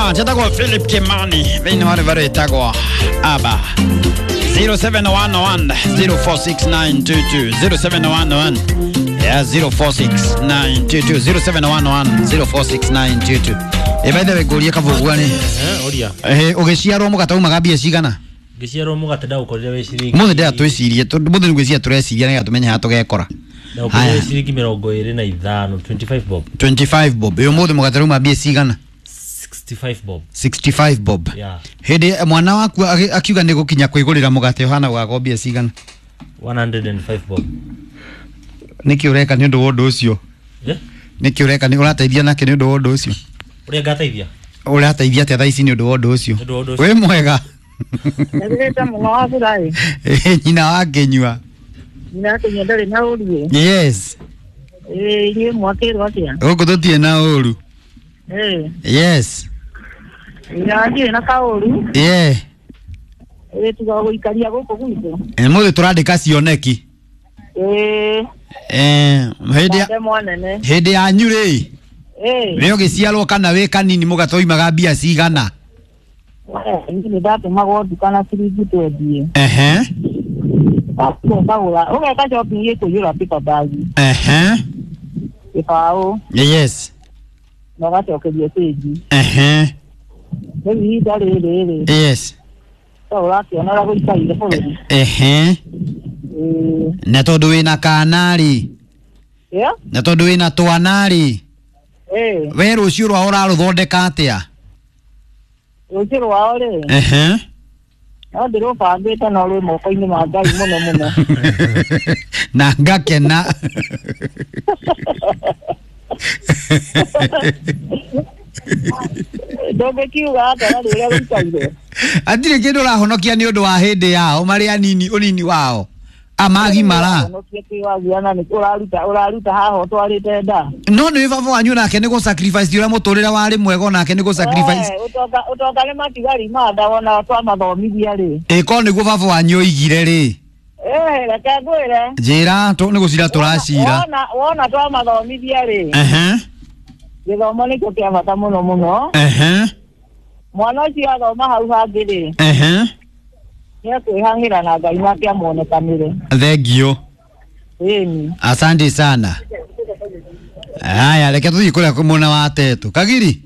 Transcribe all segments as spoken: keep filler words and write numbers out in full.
sawa, chatako Philip Kimani. Vini wale vare itagwa Aba. zero seven one one zero four six nine two two zero seven one one yeah zero four six nine two two zero seven one one zero four six nine two two. Eba ida begulia kavugwani. Eh, oria. Eh, ogeciarwo mugata magabia cigana? Geciarwo mugata da ukorire we ciringi. Muthe nda twicirie, muthe ngwiciria tureciria niga tumenya hatugekora. Da ukorire ciringi mirongo iri na ithano, twenty-five bob. twenty-five bob. Yo muthe mugata mabia cigana? sixty-five bob. sixty-five bob. Yeah. Hede mwana waku akiuga ni gukinya kwigurira mugate hana ugagobia cigana? one hundred five bob. Niki ureka ni ndu wondu ucio? Eh? Niki ureka ni urateithia nake ni ndu wondu ucio? Uria gateithia? Urateithia te thaici ni ndu wondu ucio? We mwega. Ndireta muno wa burai. Eh, nyina wakenyua. Nyina wakenyua ndari na uru. Yes. Eh, ni mwakero atia. Uko tutie na uru. Eh. Yes. Ina ngi na kauru. Yeah. Eh, tugago ikaria goko gwito. Eh, muthe turandika cioneki. Eh. Eh, hede hede anyu ri. Eh. Reo giciarwo kana we kanini mugatoi magabia cigana? Eh, ni date magodu kana ciringi twenty. Ehe. Papo bagula. Uga ka shopping yeko yura pipa bagi. Ehe. Ifao. Yes. Nagato keje peji. Ehe. Ni dale le. Yes. Ora ke na go ikaire pole. Ehe. Eh. Na tondu wina kanari. Yeah? Na tondu wina twanari. Eh. We rucio rwa uraruthondeka atia? Rucio rwa ore. Ehe. No ndiro bangite no rwe moko-ini ma Ngai muno muno. Na ngakena. Dobe kiuga ata na rĩrĩa gũikaire. Atire kindu rahonokia ni undu wa hindi yao mari anini unini wao. Amagi mara. Uraruta uraruta haho twarite nda. No ni baba wanyu nake ni go sacrifice ura muturira wari mwego nake ni go sacrifice. Eh, utoka utoka ni matigari ma nda wona twa mathomithia ri. E ko ni go baba wanyu igire ri. Eh, reke ngwire. Njira to ni gucira turacira. Wona wona twa mathomithia ri. Ehe. Githomo ni kio kia bata muno muno. Ehe. Mwana ucio athoma hau hangi ri. Ehe. Ni kwihangira na Ngai wake amonekanire. Thank you. Eni. Asante sana. Haya, leke tuthi kule kumona wa tetu. Kagiri.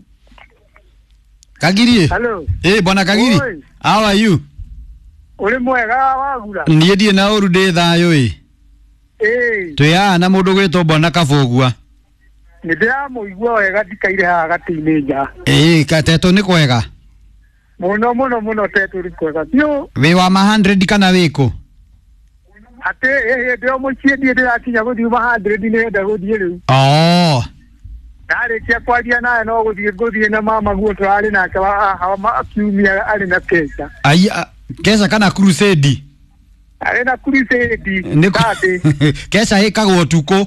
Kagiri. Hello. Eh, bwana Kagiri. Oi. How are you? Uri mwega wagura. Niĩ ndie na uru ndi thayo ĩ. Eh. Tũya na mũndũ gwĩtwo Bwana Kabogua. Nĩ ndĩramuigua wega ndikaire haha gatĩ-inĩ nja. Eh, kateto nĩ kwega. Muno muno muno tetu ri kwega. Biũ. Wĩ wa ma one hundred kana wĩkũ? Ate eh ndio mũciĩ ndie ndĩrakinya gũthiĩ ma one hundred nĩ ndenda gũthiĩ rĩu. Oh. Ndarĩkia kwaria naye no gũthiĩ gũthiĩ na mama guo tũrarĩ nake wa akiumia arĩ na Kesha. Ai Kesha kana crusade? Arĩ na crusade. Nĩ Kesha ĩkagwo ũtukũ.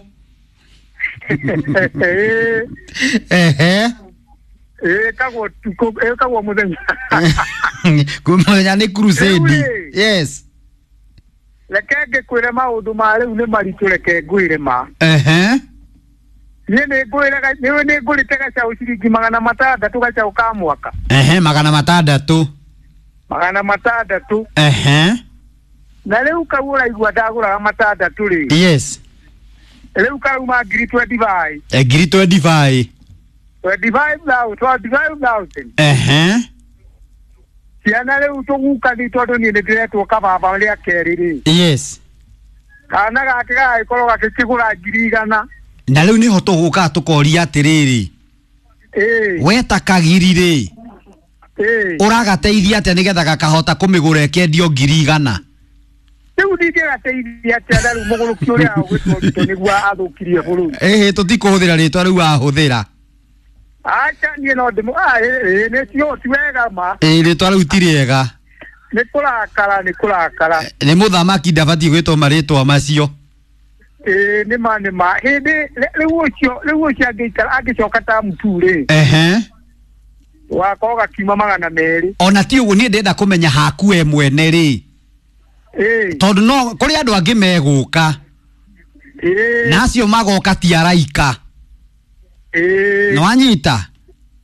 Ehe. Eh kagwo tuko eh kagwo muthenya. Kumenya ni crusade. Yes. Leke ngikwire maundu ma riu ni maritu reke ngwire ma. Ehe. Ni ni ngwire ga ni ni ngurite gacaũ ciringi magana matandatu gacaũ ka mwaka. Ehe, magana matandatu. Magana matandatu. Ehe. Na riu kau uraigua ndaguraga matandatu ri. Yes. Riu kau ma ngiri twenty-five. E ngiri twenty-five. twenty-five thousand, twenty-five thousand. Ehe. Ciana riu tũgukani tondũ niĩ nĩndĩretwo kababa rĩa kerĩ rĩ. Yes. Kana gake gagĩkorwo gakĩkĩgũra ngiri igana. Na riu niho tũgũka tũkoria atiriri. Eh. Weta Kagiri ri. Eh. Uragateithia atĩa nigetha gakahota kũmĩgũra ĩkendio ngiri igana? Riu ndingĩgateithia atĩa na rĩu mũgũrũki ũrĩa ũgĩtwarĩtwo nĩguo athũkirie bũrũri. Eh, tũtikũhũthĩra rĩtwa rĩu ahũthĩra. Acha niĩ no ndĩmũ ah eh nĩcio ti wega ma. Eh, rĩtwa rĩu ti rĩega. Nĩ kũrakara nĩ kũrakara. Nĩ mũthamaki ndabatiĩ gwĩtwo marĩtwa macio. Eh nĩ ma nĩ ma hĩndĩ rĩu ũcio rĩu ũcio angĩikara angĩcoka ta mũture. Ehe. Wakorwo gakiuma magana merĩ. Ona ti ũguo niĩ ndĩrenda kũmenya haku we mwene rĩ. Eh. Tondũ no kũrĩ andũ angĩ megũka. Eh. Na acio magoka ti araika. Eh. No anyita.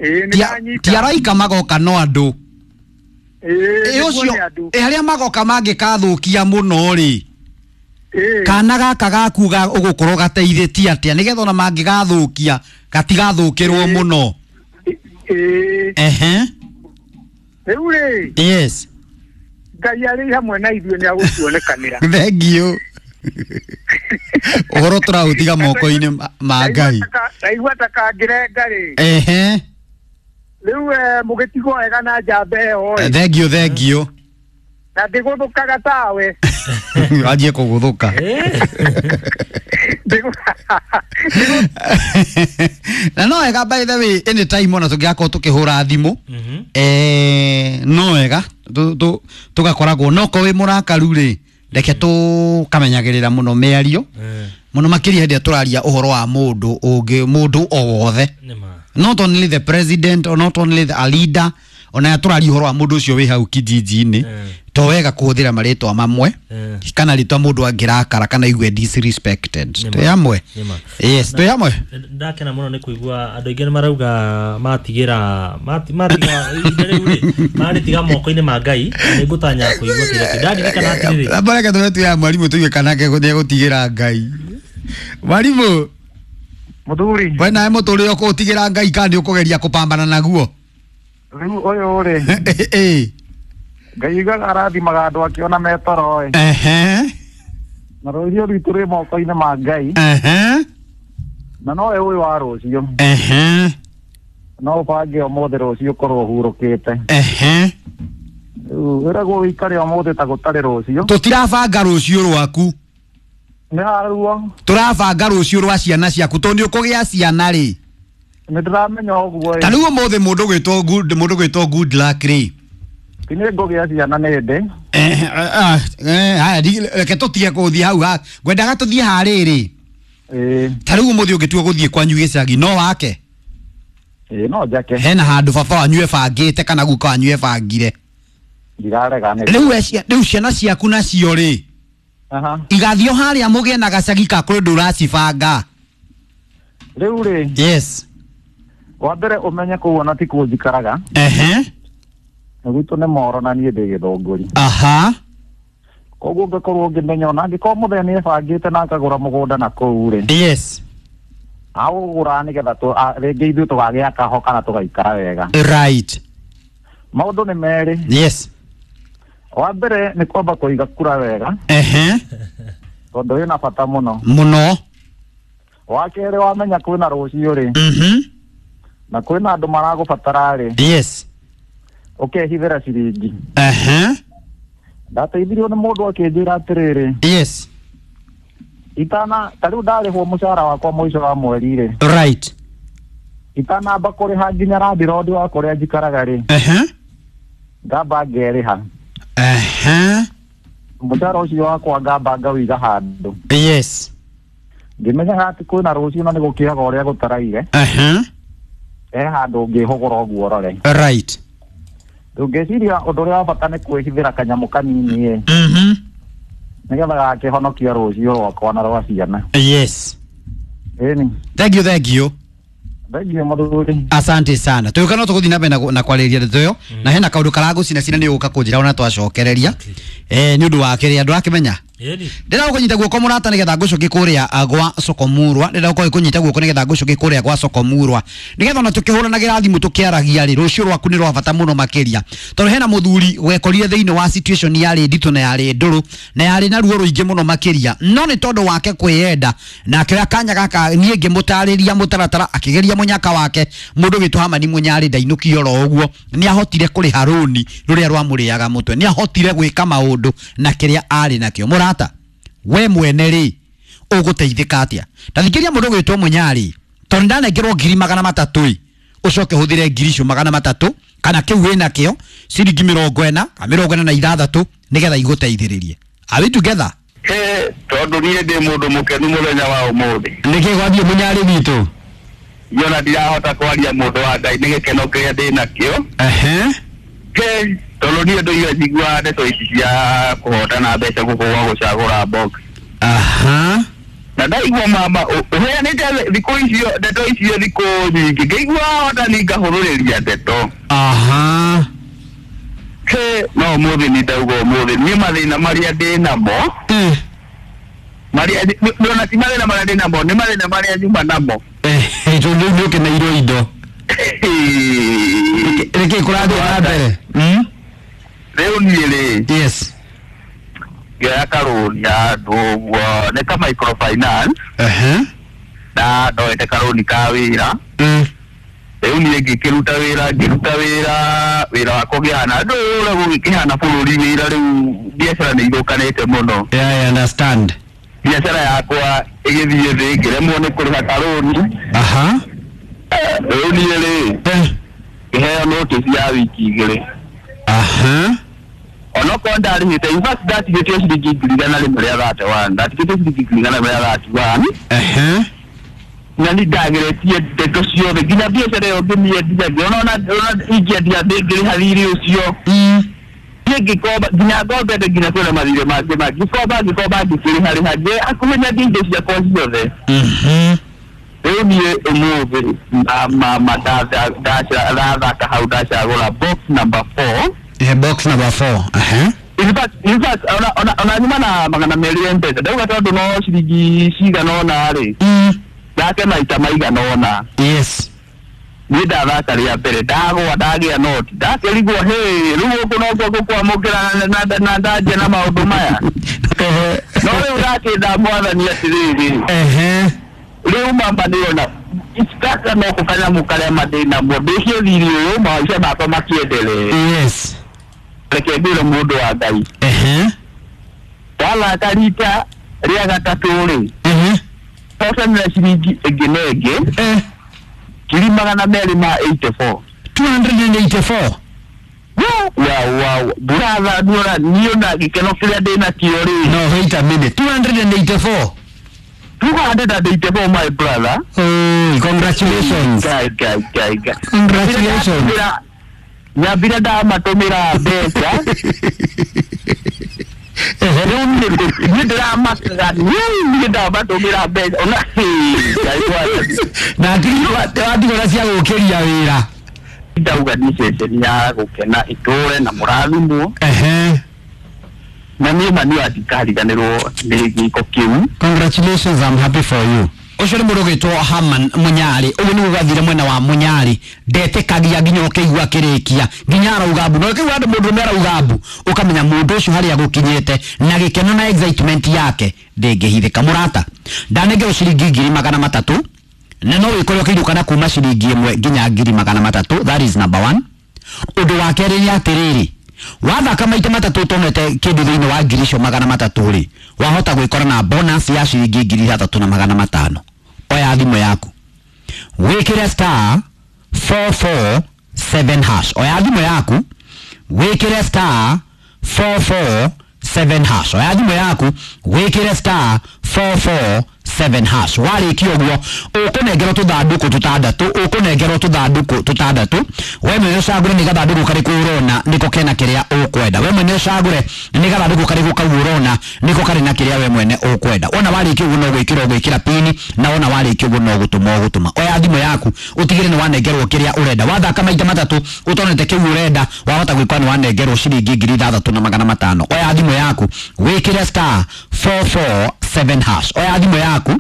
eh ni kanyita ti araika magoka no andu eh ucio eh haria magoka mangikathukia muno ri eh kana gaka gakuga ugukorwo gateithĩtie atia nigetha ona mangigathukia gatigathukirwo muno eh ehe eure yes Ngai ari hamwe na ithuĩ nĩ agũtuonekanĩra thank you Uhoro tũrautiga moko-inĩ ma Ngai aigua ta kangĩrenga rĩ ehe rĩu mũgĩtigwo wega na njamba ĩyo thank you thank you na ndĩgũthũkaga tawe wanjie kũgũthũka na no wega by the way anytime ona tũngĩakorwo tũkĩhũra thimũ eh no wega tũgakoragwo no ko wĩ mũrakaru rĩ reke tũkamenyagĩrĩra mũno mĩario mũno makĩria hĩndĩ tũraria ũhoro wa mũndũ ũngĩ mũndũ o wothe not only the president or not only the a leader ona tũraria ũhoro wa mũndũ ũcio wĩ hau kijiji-inĩ to wega kũhũthĩra marĩtwa mamwe kana rĩtwa mũndũ angĩrakara kana igue disrespected to yamwe yes to yamwe ndakena mũno nĩ kũigua andũ aingĩ nĩ marauga matigĩra matiga indo maritiga moko-inĩ ma Ngai nĩ ngũtanya kũigua kĩrĩa ndadirikana atĩrĩrĩ ambareke tũre tuya mwarimũ tuige kana ke gũtigĩra Ngai mwarimũ muthuri we nawe mũtũrĩre ũkũtigĩra Ngai kandi ũkũgeria kũpambana naguo rĩu ũyũ rĩ eh Ngai arathimaga andũ akĩona metoro ehe na rũcio rwitũ rwĩ moko-inĩ ma Ngai ehe na no ũyũ wa rũcio ehe no ũbange ũmũthĩ rũcio ũkorwo ũhurũkĩte ehe wĩragwo wĩikare ũmũthĩ ta gũtarĩ rũcio tũtirabanga rũcio rwaku nĩ haruo tũrabanga rũcio rwa ciana ciaku tondũ nĩ ũkũgĩa ciana rĩ nĩ ndĩramenya ũguo ta rĩu ũmũthĩ mũndũ gwĩtwo good mũndũ gwĩtwo good luck rĩ nĩ ngũgĩa ciana nĩ ndĩ eh eh haya reke tũtige gũthiĩ hau ha ngwendaga tũthiĩ harĩrĩ eh ta rĩu ũmũthĩ ũngĩtua gũthiĩ kwanyu gĩcagi no wake eh no njake hena handũ baba wanyu ebangĩte kana guka wanyu ebangire ndirarega nĩ rĩu rĩu ciana ciaku nacio rĩ aha igathio harĩa mũgĩe na gacagi ka kũrĩ ndũracibanga rĩu rĩ yes wa mbere ũmenye kũu ona ti kũu njikaraga ehe gwitũ nĩ moro na niĩ ndĩ Gĩthũngũri aha koguo ngĩkorwo ngĩmenya ona angĩkorwo mũthenya nĩ ebangĩte na akagũra mũgũnda na kũu rĩ yes agũgũra nĩgetha rĩngĩ ithuĩ tũgagĩa kaho kana tũgaikara wega right maũndũ nĩ merĩ yes wa mbere nĩ kwamba kũiga kura wega ehe tondũ wĩna bata mũno mũno wa kerĩ wamenya kwĩna rũciũ rĩ mhm na kwĩna andũ maragũbatara rĩ yes ũkehithĩra ciringi ehe ndateithirio nĩ mũndũ akĩnjĩra atĩrĩrĩ yes itana ta rĩu ndarĩhwo mũcara wakwa mũico wa mweri rĩ right itanamba kũrĩha nginya randirodi wa kũrĩa njikaraga rĩ ehe ngamba ngerĩha ehe mũcara ũcio wakwa ngamba ngawĩiga handũ yes ngĩmenyaga atĩ kwĩna rũciũ na nĩ gũkĩaga ũrĩa gũtaraire ehe he handũ ngĩhũgũra ũguo rore right rĩu ngeciria ũndũ ũrĩa wa bata nĩ kwĩhithĩra kanyamũ kanini mhm nĩgetha gakĩhonokia rũciũ rwakwa na rwa ciana yes ĩni thank you thank you thank you muthuri asante sana tũyũka no tũgũthiĩ na mbere na kwarĩrĩria ndeto ĩyo na hena kaũndũ karagũcina cina nĩ ũgũka kũnjĩra ona twacokereria eh nĩ ũndũ wa kĩrĩa andũ akĩmenya ndĩra gũkũnyita guoko mũrata nĩgetha ngũcokie kũrĩa gwa Sokomurwa ndĩra gũkorwo kũnyita guoko nĩgetha ngũcokie kũrĩa gwa Sokomurwa nĩgetha ona tũkĩhũranagĩra thimũ tũkĩaragia rĩ rũciũ rwaku nĩ rwa bata mũno makĩria tondũ hena mũthuri wekorire thĩinĩ wa situation yarĩ nditũ na yarĩ ndũrũ na yarĩ na ruo rũingĩ mũno makĩria no nĩ tondũ wake kwĩyenda na akĩoya kanya gaka niĩ ngĩmũtarĩria mũtaratara akĩgeria mũnyaka wake mũndũ wĩtwo Hamani Mũnyarĩ ndainũkio ro ũguo nĩ ahotire kũrĩha rũni rũrĩa rwamũrĩaga mũtwe nĩ ahotire gwĩka maũndũ na kĩrĩa arĩ nakĩo mũrata we mwene rĩ ũgũteithĩka atĩa ndathikĩria mũndũ gwĩtwo Mũnyarĩ tondũ ndanengerwo ngiri magana matatũ ĩ ũcoke hũthĩre ngiri icio magana matatũ kana kĩu wĩna kĩo ciringi mĩrongo ĩna kana mĩrongo ĩna na ithathatũ nĩgetha igũteithĩrĩrie are we together he tondũ niĩ ndĩ mũndũ mũkenu mũthenya wa ũmũthĩ nĩkĩ gwathiĩ Mũnyarĩ witũ yona ndirahota kwaria mũndũ wa Ngai nĩ gĩkeno kĩrĩa ndĩ nakĩo ehe he tondũ niĩ ndũire njiguaga ndeto ici cia kũhotana mbeca gũkũ gwa gũcagũra box aha na ndaigua mama uheana nite thiko icio ndeto icio thiko nyingi ngigua hota ninga hurureria ndeto aha ke no muthi ni ndaugo muthi ni mathina maria ndina mo eh maria ndona ti mathina maria ndina mo ni mathina maria nyuma namo eh jo ndio ke na iro indo reke kuraje na mbere mm leo ni ile yes ya karoni ya dogo ne kama microfinance eh da do ete karoni ka wira mm leo ni ngikiruta wira ngiruta wira wira wako giana ndo ura gukihana bururi wira riu biashara ni igokanete muno yeah I understand biashara yakwa igithie thi ngiremwo ni kuriha karoni aha leo ni ile eh kiheo notice ya wiki igire aha ono konda rihite in fact that you just be gigana le mrea that one that you just be gigana mrea that one eh na ni dageretie de dosio de gina biashara yo gini dia ona na ona ije dia de giri haliri usio mm yegi koba gina gobe de gina kona madire ma ma gikoba gikoba giri hali haje akumenya dinde sia kosio de mhm eu ni umuve ma ma da da da da da ka hauda cha gola box number four eh box number four aha in fact in fact ona ona ona nyuma na magana meri mpesa ndio watu no shirigi shiga no na ri mm yake maita maiga no na yes ni da da kali ya pere dago wadagi ya note da keligo he ruo kuno kwa kwa mokera na na na daje na maundu maya no le urake da mwana ni atiriri eh leo mamba niona iskaka no kufanya mukale madina modeshe video maisha baba makiendele yes reke bilo mudo wa ngai eh wala karita ria gatatu ri eh sasa ni shilingi egenege eh kiri magana meri ma eighty-four two hundred eighty-four wow wow brother dura niona gikeno kile dena tiori no wait a minute two hundred eighty-four two hundred eighty-four my brother oh congratulations guy guy guy guy congratulations ya bila da matomira besa eh ni drama ka ni da matomira besa ona guy kwa na ndiri wati gora cia gukiria wira ndauga ni session ya gukena itore na murathimu eh na ni mani atikariganirwo ni giko kiu congratulations I'm happy for you ucio ni mundu gitwo Haman Munyari ugu ni ugathire mwena wa Munyari ndete kagia nginya ukeigua kirikia nginya araugabu no keigua andu mundu mera ugabu ukamenya mundu ucio hari agukinyete na gikeno na excitement yake ndingihithika murata ndanenge uciringi ngiri magana matatu na no wikore ukirukana kuma ciringi imwe nginya ngiri magana matatu that is number one undu wa keri ni atiriri wathaka maita matatu tonete kindu thiini wa ngiri cio magana matatu ri wahota gwikora na bonus ya ciringi ngiri ithatatu na magana matano oya thimu yaku wikire star four four seven hash oya thimu yaku wikire star four four seven hash oya thimu yaku wikire star four four seven hash wari kiogwo ukunengero tuthanduku tutandatu ukunengero tuthanduku tutandatu we mwene cagure ni gathanduku kari kurona niko kena kiria ukwenda we mwene cagure ni gathanduku kari kukaurona niko kari na kiria we mwene ukwenda ona wari kiogwo no gwikira gwikira pini na ona wari kiogwo no gutuma gutuma oya thimu yaku utigire ni wanengerwo kiria urenda wathaka maita matatu utonete kiu urenda wahota gwikwa ni wanengerwo ciringi ngiri ithatatu na magana matano oya thimu yaku wikire star four four seven hash oya thimu yaku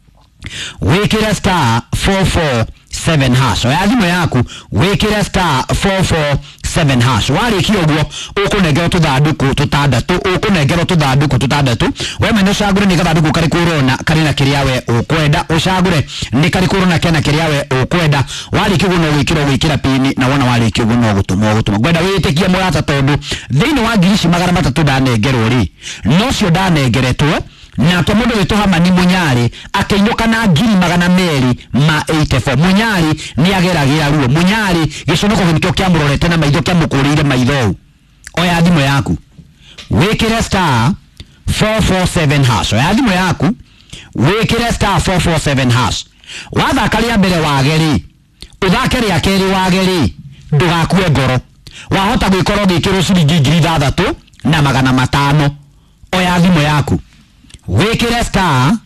wikire star four four seven hash oya thimu yaku wikire star four four seven hash wari kiogwo ukunengero tuthanduku tutandatu ukunengero tuthanduku tutandatu we mene cagure ni gathanduku kari kurona kari na kiria we ukwenda ucagure ni kari kurona kena kiria we ukwenda wari kiogwo no wikira gwikira pini na wona wari kiogwo no gutuma gutuma gwenda witikie murata tondu thiini wa ngiri magana matatu ndanengerwo ri no cio ndanengeretwo na to mundu witwa Haman Munyari akainuka na ngiri magana meri ma eighty-four Munyari ni ageragira ruo Munyari giconoko nikio kia murorete na maitho kia mukurire maitho oya thimu yaku wikire star four four seven hash oya thimu yaku wikire star four four seven hash wathakaria mbere wageri uthake ria keri wageri ndugakue ngoro wahota gwikoro gikiro ciringi ngiri ithathatu na magana matano oya thimu yaku wikire star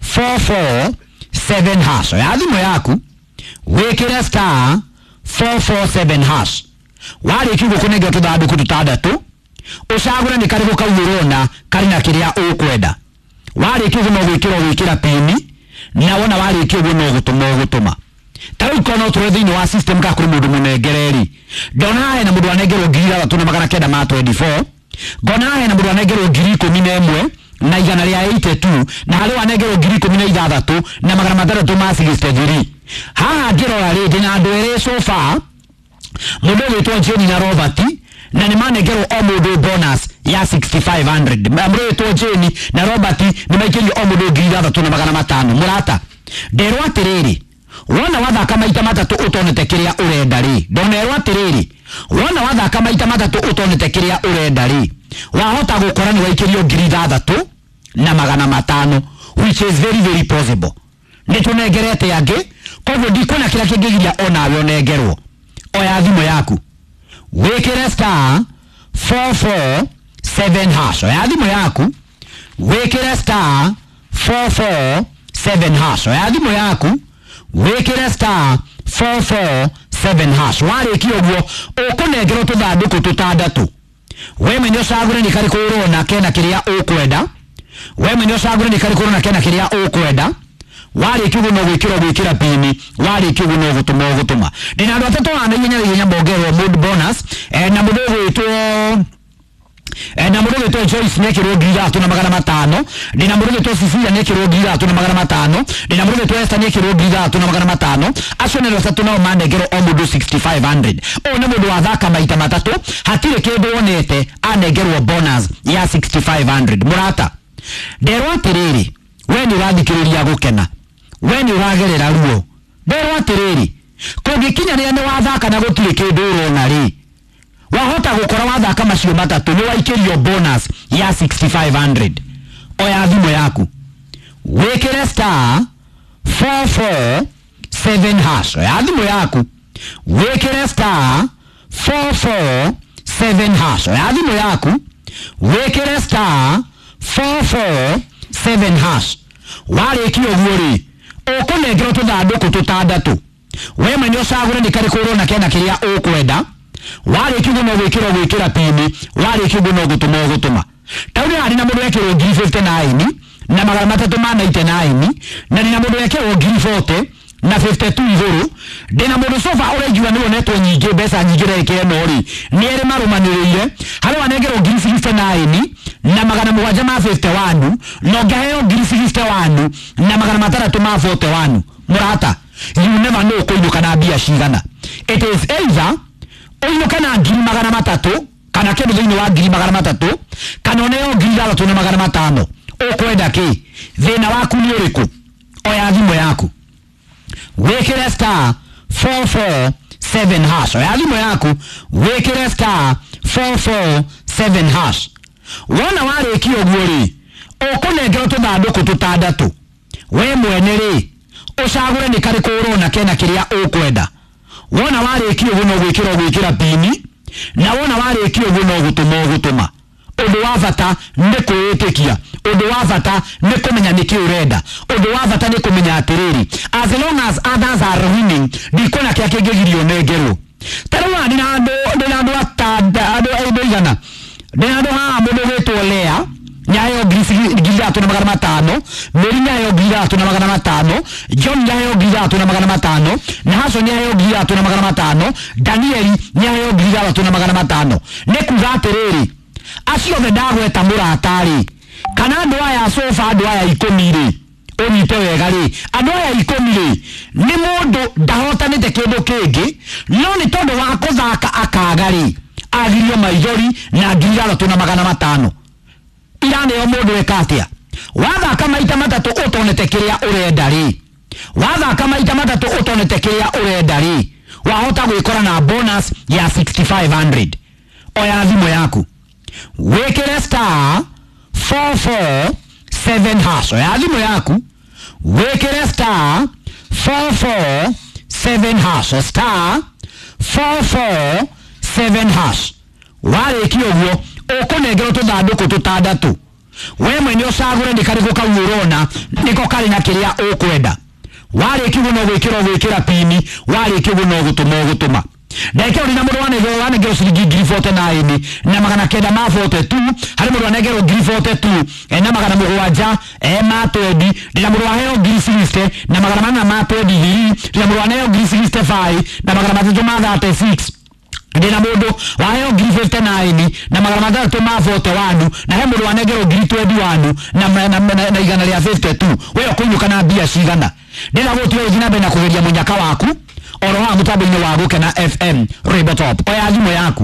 four four seven hash ya thimu yaku wekere star four four seven hash wale kigo kunege tuthanduku tutandatu ucagure ni karibu kaurona karina kiria ukwenda wale kigo no gwikira gwikira pini na wona wale kigo no gutuma gutuma taru kono twethini wa system ka kuri mundu munengereri donae na mundu anegero gira tuna magana kenda ma twenty-four gonae na mundu anegero giri kumi na imwe na igana ria eighty-two na hali wanegero giri kumi na ithathatu na magana mathatu ma sixty-three ha ngirora rindi na andu ere so far mundu witwa Jenny na Robert na ni manegero o mundu bonus ya sixty-five hundred mundu witwa Jenny na Robert ni maikiri o mundu giri ithathatu na magana matano murata nderwa atiriri wona wathaka maita matatu utonete kiria urenda ri ndonerwa atiriri wona wathaka maita matatu utonete kiria urenda ri wahota gukora ni waikirio ngiri ithathatu na magana matano which is very very possible nitunengerete yangi koguo ndikona kira kingigiria ona we onengerwo oya thimu yaku wekere star four four seven hash oya thimu yaku wekere star four four seven hash oya thimu yaku wekere star four four seven hash wale kioguo ukunengerwo tuthanduku tutandatu we menyo sagure ni kari kurona kena kiria ukwenda we menyo sagure ni kari kurona kena kiria ukwenda wale kigu no gwikira gwikira pini wale kigu no gutuma gutuma ndina andu atatu ana yenya yenya mbongerwo mood bonus eh na mudo gwitu eh na mudo gwitu Joyce nekiro gira tuna magana matano ndina mudo gwitu Cecilia nekiro gira tuna magana matano ndina mudo gwitu Esther nekiro gira tuna magana matano ashone rosatu no manegero o mudo sixty-five hundred o ne mudo wathaka maita matatu hatire kindu onete anegerwo bonus ya sixty-five hundred murata nderwa atiriri we ni urathikiriria gukena we ni uragerera ruo nderwa atiriri kungikinya ni wathaka na gutire kindu urona ri wahota gukora wathaka macio matatu ni waikirio bonus ya sixty-five hundred oya thimu yaku wekere star four four seven hash oya thimu yaku wekere star four four seven hash oya thimu yaku wekere star four four seven hash wale kio guori ukunengero tuthanduku tutandatu we menyo sagure ni kari kurona kena kiria ukwenda wale kigu no gwikira gwikira pini wale kigu no gutuma gutuma tauri ari na mundu wekiro ngiri fifty-nine na magana matatu ma ninety-nine na ni na mundu wekiro ngiri forty na fifty-two iguru ndina mundu sofa uregiwa ni onetwo nyingi besa nyingi reke no ri ni eri marumanirire hari wanengero ngiri sixty-nine na magana mugwanja ma fifty-one no ngaheo ngiri sixty-one na magana matatu ma forty-one murata you never know kuinuka na bia cigana it is either uinuka na ngiri magana matatu kana kindu thiini wa ngiri magana matatu kana oneo ngiri ithathatu na magana matano ukwenda ki thina waku ni uriku oya thimu yaku wekere star four four seven hash oya thimu yaku wekere star four four seven hash wona wale kio guori ukunengero tuthanduku tutandatu we mwene ri ucagure ni kari kurona kena kiria ukwenda wona wale kio guno gwikira gwikira pini na wona wale kio guno gutuma gutuma undu wa bata ni kwitikia undu wa bata ni kumenya niki urenda undu wa bata ni kumenya atiriri as long as others are winning ndikona kia kingigirio nengerwo tarwa ni nando ni nando atada ando aido igana ni nando ha mundu wetwo Lea nyayo gira tuna magana matano Meri nyayo gira tuna magana matano John nyayo gira tuna magana matano Nahaso nyayo gira tuna magana matano Danieli nyayo gira tuna magana matano nekuga atiriri acio the ndagweta muratari kana andu aya sofa andu aya ikumi ri unyite wega ri andu aya ikumi ri ni mundu ndahotanite kindu kingi no ni tondu wa kuthaka akaga ri agirio maithori na ngira tuna magana matano irane yo mundu wekatia wathaka maita matatu utonete kiria urenda ri wathaka maita matatu utonete kiria urenda ri wahota gwikora na bonus ya sixty-five hundred oya thimu yaku wekere star four four seven hash oya thimu yaku wekere star four four seven hash star four four seven hash wale kioguo ukunengero tuthanduku tutandatu we mwene ocagure ni karigo kau urona niko kari na kiria ukwenda wari kiguno gwikira gwikira pini wari kiguno gutuma gutuma ndeke uri na mundu wanegero wanegero ciringi ngiri forty nine na magana kenda ma forty two hari mundu wanegero ngiri forty two na magana mugwanja e ma twenty ndina mundu waheo ngiri sixty na magana mana ma twenty-three ndina mundu wanegero ngiri sixty-five na magana matatu ma thirty-six ndina mundu waheo ngiri fifty-nine na magana matatu ma forty-one na he mundu wanegero ngiri twenty-one na na, na, na igana ria fifty-two wewe kunyuka na bia cigana ndina gutio ugina bena kugeria munyaka waku oro wa mutambo-ini wa Gukena F M Rwimbo Top oya thimo yaku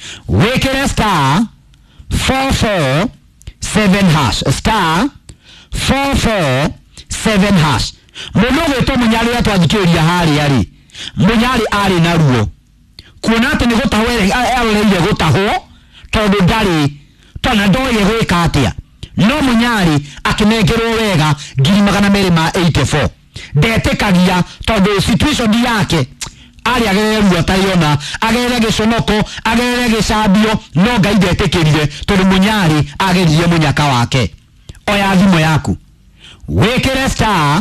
wikire star four four seven hash star four four seven hash mundu gwitwo munyari atwathikiria hari ari munyari ari na ruo kuona ati ni gutahwere aroreire gutahwo tondu ndari tona ndoye gwika atia no munyari akinengerwo wega ngiri magana meri ma eighty-four ndetekagia tondu situation yake ari agerere ruo tayona agerere giconoko agerere gicambio no ngai ndetekirire tondu munyari ageririe munyaka wake oya thimo yaku wikire star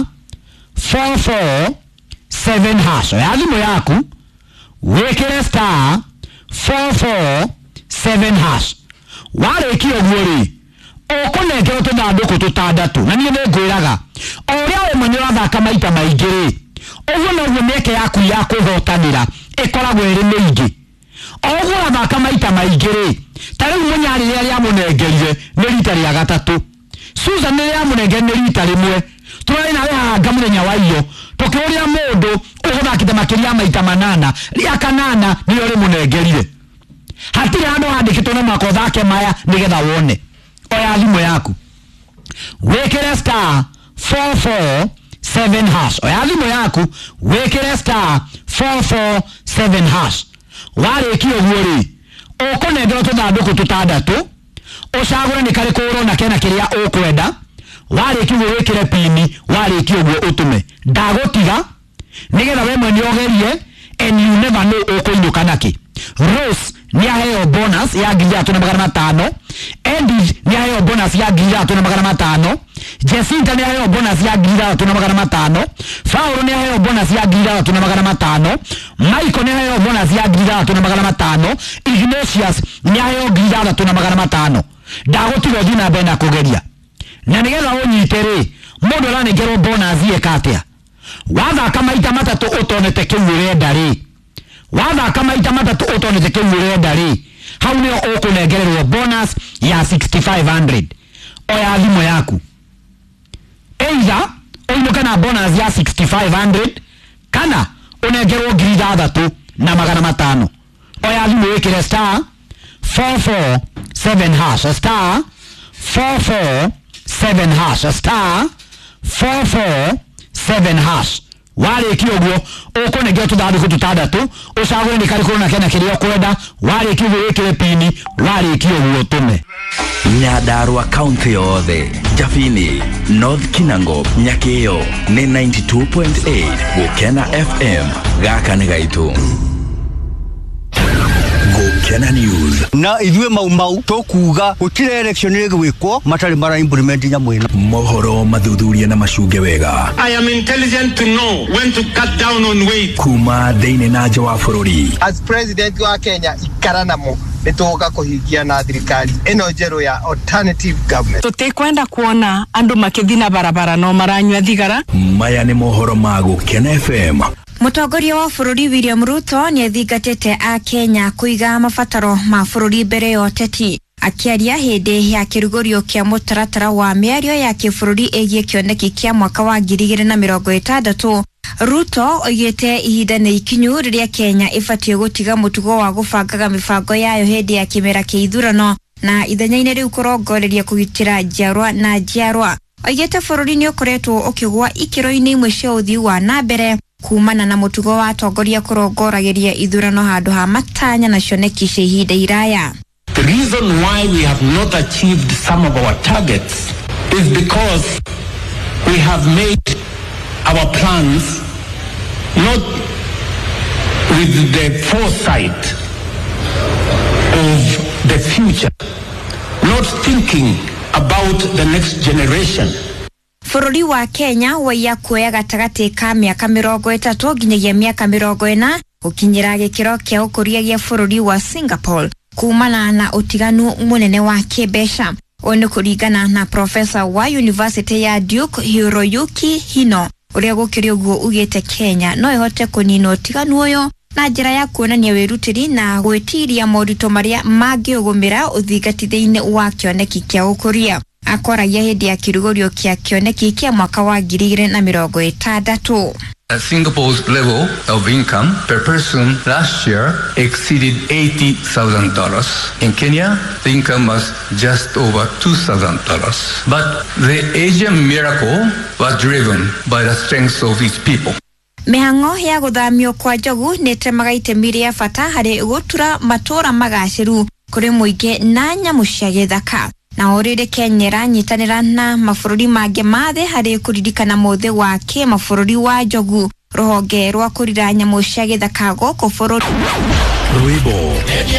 four four seven hash oya thimo yaku wikire star four four seven hash wariki oguri okunengero tuthanduku tutandatu na niĩ nĩngwĩraga oria we mwenye ũrathaka maita maingĩ ũguo noguo mĩeke yaku ya kwĩhotanĩra ĩkoragwo ĩrĩ mĩingĩ oguo ũrathaka maita maingĩ ta rĩu munyari rĩrĩa rĩamũnengerire nĩ rita rĩa gatatũ Susan rĩrĩa rĩamũnengerire nĩ rita rĩmwe tũrarĩ nawe hanga mũthenya wa iyo tũkĩũria mũndũ ũgũthakĩte makĩria maita manana rĩa kanana nĩyo rĩmũnengerire hatirĩ handũ handĩkĩtwo na mwaka ũthake maya nĩgetha wone oya thimo yaku wikire star four four seven hash oya thimo yaku wikire star four four seven hash wariki oguo ri ukunengero tuthanduku tutandatu ucagure ni kari kurona kena kiria ukwenda wariki oguo wikire pini wariki oguo utume ndagutiga nigetha we mwene ogerie and you never know ukuinuka naki Rose ni aheo bonus ya ngiri ithatũ na magana matano Eddie ni aheo bonus ya ngiri ithatũ na magana matano Jacinta ni aheo bonus ya ngiri ithatũ na magana matano Paulo ni aheo bonus ya ngiri ithatũ na magana matano Michael ni aheo bonus ya ngiri ithatũ na magana matano Ignatius ni aheo ngiri ithatũ na magana matano ndagutiga thina bena kugeria na nigetha unyite ri mundu aranengerwo bonus ye katia wathaka maita matatu utonete kiu urenda ri wathaka maita matatu utonete kiu urenda ri hau nio ukunengererwo bonus ya sixty-five hundred oya thimo yaku either uinuka na bonus ya sixty-five hundred kana unengerwo ngiri ithathatũ na magana matano oya thimo wikire star four four seven hash star four four seven hash star four four seven hash wariki oguo ukunengera tuthanduku tutandatu ucagure ni kariku na kena kiria kwenda wariki oguo wikire pini wariki oguo tume Nyandarua County yothe Jafini North Kinango Nyakio ni ninety-two point eight Gukena F M gaka ni gaitu Gukena News na ithuĩ mau mau tũkuga gũtirĩ election ĩgwĩkwo matarĩ mara implement nyamwĩna mohoro mathuthuria na macunge wega. I am intelligent to know when to cut down on weight kuma thĩinĩ na nja wa bũrũri. As president wa Kenya ikara namo nĩtũgoka kũhingia na thirikari ĩno njerũ ya alternative government. Tũtikwenda kuona andũ makĩthina barabara no maranyua thigara. Maya nĩ mohoro ma Gukena F M. Mũtongoria wa bũrũri William Ruto nĩ athingatĩte a Kenya kũiga mabataro ma bũrũri mbere ya ũteti. Akiaria hĩndĩ ya kĩrugũrio kĩa mũtaratara wa mĩario ya kĩbũrũri ĩgiĩ kĩoneki kĩa mwaka wa ngiri igĩrĩ na mĩrongo ĩtandatũ, Ruto oigĩte ihinda nĩ ikinyu rĩrĩa Kenya ĩbatiĩ gũtiga mũtugo wa gũbangaga mĩbango yayo hĩndĩ ya kĩmera kĩa ithurano na ithenya-inĩ rĩu kũrongoreria kũgitĩra njiarwa na njiarwa. Oigĩte bũrũri nĩ ũkoretwo ũkĩgwa ikĩro-inĩ imwe cia ũthii wa na mbere kumana na mũtugo wa atongoria kũrongoragĩria ithurano handũ ha matanya na cioneki cia ihinda iraya. The reason why we have not achieved some of our targets is because we have made our plans not with the foresight of the future, not thinking about out the next generation. Bururi wa Kenya waiya kuoya gatagati ka miaka mirongo itatu nginyagia miaka mirongo ina gukinyira gikiro kia ukuria gia bururi wa Singapore kumana na utiganu munene wa kibesha. Ono kuringana na professor wa University ya Duke Hiroyuki Hino uria gukiri uguo ugite Kenya no ihote kunina utiganu uyo na njira ya kuonania wirutiri na gwitiria morito maria mangiugumira uthigatithia-ini wa kioneki kia ukuria. Akoragia hindi ya kirugorio kia kioneki kia mwaka wa ngiri igiri na mirongo itandatu. Singapore's level of income per person last year exceeded eighty thousand dollars. In Kenya, the income was just over two thousand dollars. But the Asian miracle was driven by the strength of its people. Mihango ya guthamio kwa njogu nitemaga itemi ria bata hari gutura matura magaciru kuri muingi na nyamu cia githaka. Na orire Kenya ranyitanira na mabururi mangi mathe hari kuririkana muthi wa ke mabururi wa njogu ruhonge rwa kurira nyamu cia githaka goko bururi. Rwimbo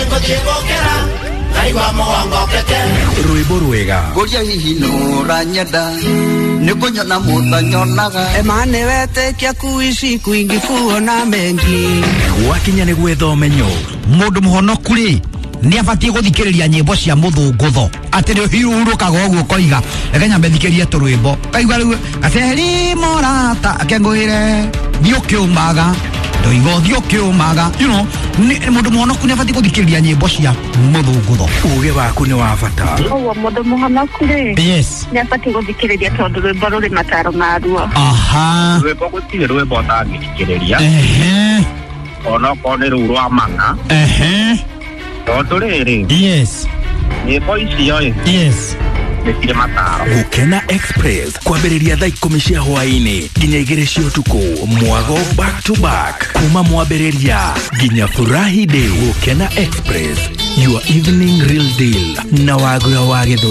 Rwimbo rwega Goria hihi no ranyenda Nikunyona muda nyonaga Emane wete kia kuishi kuingi kuona mengi Wakinya ni gwethomenyo Mundu muhonoku ri ni abatie guthikiriria nyimbo cia muthungutho ati ni hiurukaga uguo koiga reke nyambe thikiririe turwimbo kaigua riu aceri morata akenguire thiukiumaga ndoigo thiukiumaga you know ni mundu muhonoku ni abatie guthikiriria nyimbo cia muthungutho uge waku ni wa bata uwo mundu muhonoku ri yes ni abatie guthikiriria tondu rwimbo ruri mataro maruo aha rwimbo gutire rwimbo utangithikiriria ehe ono kone ru rwa manga ehe tondu riri yes nyimbo icio yes nitire mataro Gukena Express kwambiriria thaa ikumi cia hwaini nginya igiri cia utuku mwago back to back kuma mwambiriria nginya furahi day. Gukena Express, your evening real deal na wagura wa githu